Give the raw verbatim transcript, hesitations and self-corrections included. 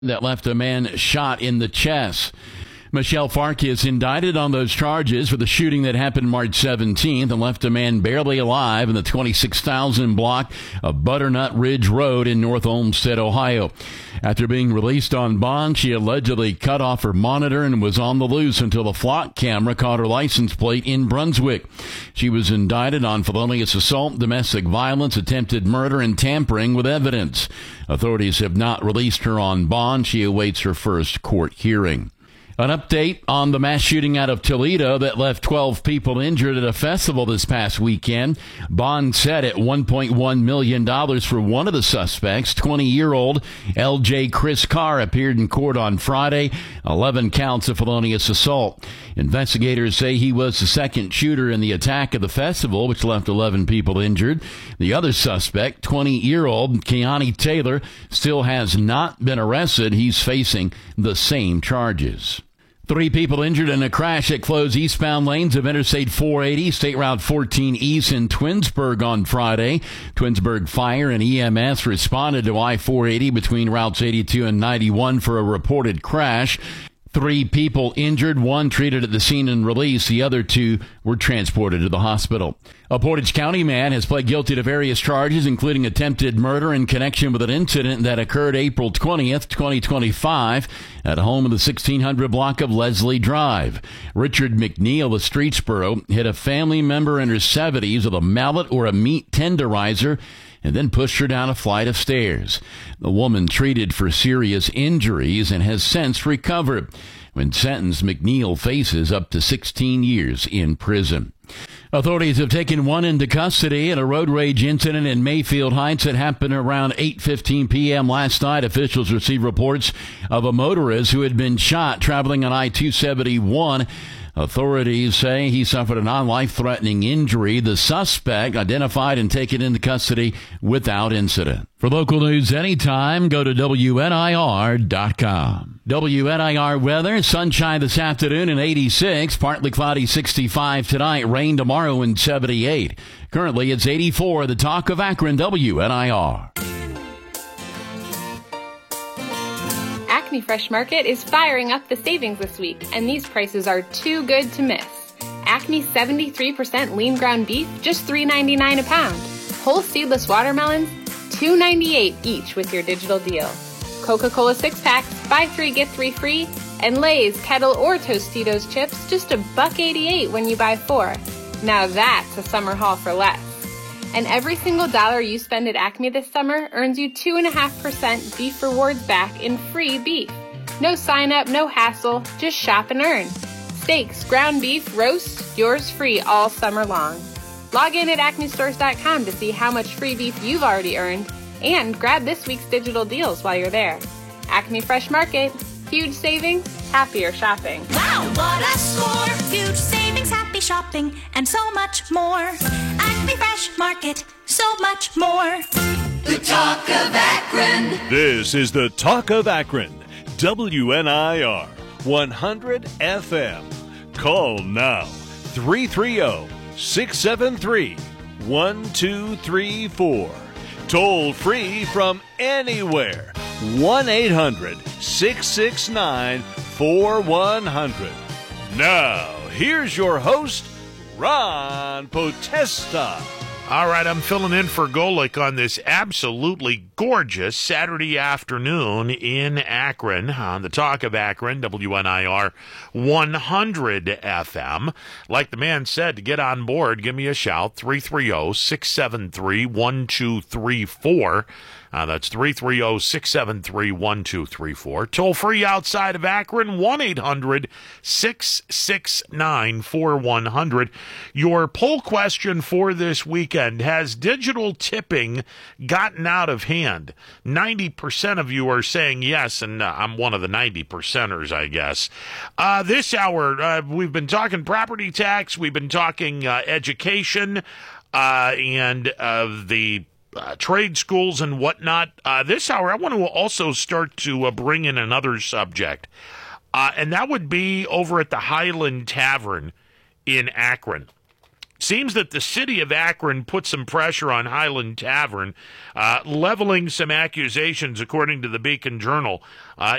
that left a man shot in the chest. Michelle Farkas indicted on those charges for the shooting that happened March seventeenth and left a man barely alive in the twenty-six thousand block of Butternut Ridge Road in North Olmsted, Ohio. After being released on bond, she allegedly cut off her monitor and was on the loose until the flock camera caught her license plate in Brunswick. She was indicted on felonious assault, domestic violence, attempted murder, and tampering with evidence. Authorities have not released her on bond. She awaits her first court hearing. An update on the mass shooting out of Toledo that left twelve people injured at a festival this past weekend. Bond set at one point one million dollars for one of the suspects. twenty-year-old L J Chris Carr appeared in court on Friday. eleven counts of felonious assault. Investigators say he was the second shooter in the attack at the festival, which left eleven people injured. The other suspect, twenty-year-old Keani Taylor, still has not been arrested. He's facing the same charges. Three people injured in a crash that closed eastbound lanes of Interstate four eighty, State Route fourteen East in Twinsburg on Friday. Twinsburg Fire and E M S responded to I four eighty between routes eighty-two and ninety-one for a reported crash. Three people injured, one treated at the scene and released. The other two were transported to the hospital. A Portage County man has pled guilty to various charges, including attempted murder in connection with an incident that occurred April twentieth, twenty twenty-five at a home in the sixteen hundred block of Leslie Drive. Richard McNeil of Streetsboro hit a family member in her seventies with a mallet or a meat tenderizer and then pushed her down a flight of stairs. The woman treated for serious injuries and has since recovered. When sentenced, McNeil faces up to sixteen years in prison. Authorities have taken one into custody in a road rage incident in Mayfield Heights that happened around eight fifteen p.m. last night. Officials received reports of a motorist who had been shot traveling on I two seventy-one. Authorities say he suffered a non-life-threatening injury. The suspect identified and taken into custody without incident. For local news anytime, go to W N I R dot com. W N I R weather, sunshine this afternoon and eighty-six, partly cloudy sixty-five tonight, rain tomorrow and seventy-eight. Currently it's eighty-four, the Talk of Akron, W N I R. Acme Fresh Market is firing up the savings this week, and these prices are too good to miss. Acme seventy-three percent lean ground beef, just three ninety-nine a pound. Whole seedless watermelons, two ninety-eight each with your digital deal. Coca-Cola six-packs, buy three, get three free. And Lay's, Kettle, or Tostitos chips, just a buck eighty-eight when you buy four. Now that's a summer haul for less. And every single dollar you spend at Acme this summer earns you two point five percent beef rewards back in free beef. No sign up, no hassle, just shop and earn. Steaks, ground beef, roast, yours free all summer long. Log in at acme stores dot com to see how much free beef you've already earned and grab this week's digital deals while you're there. Acme Fresh Market, huge savings, happier shopping. Wow, what a score! Huge savings, happy shopping, and so much more. Acme Fresh Market, so much more. The Talk of Akron. This is the Talk of Akron. W N I R one hundred F M. Call now. three three zero, six seven three, one two three four. Toll free from anywhere. one eight hundred, six six nine, four one zero zero. Now, here's your host, Ron Potesta. All right, I'm filling in for Golick on this absolutely gorgeous Saturday afternoon in Akron on the Talk of Akron, W N I R one hundred F M. Like the man said, to get on board, give me a shout, three three zero, six seven three, one two three four. Uh, that's three three zero, six seven three, one two three four. Toll free outside of Akron, one eight hundred, six six nine, four one zero zero. Your poll question for this weekend: has digital tipping gotten out of hand? ninety percent of you are saying yes, and uh, I'm one of the ninety percenters, I guess. Uh, this hour, uh, we've been talking property tax, we've been talking uh, education, uh, and uh, the Uh, trade schools and whatnot. Uh, this hour, I want to also start to uh, bring in another subject, uh, and that would be over at the Highland Tavern in Akron. Seems that the city of Akron put some pressure on Highland Tavern, uh, leveling some accusations, according to the Beacon Journal. Uh,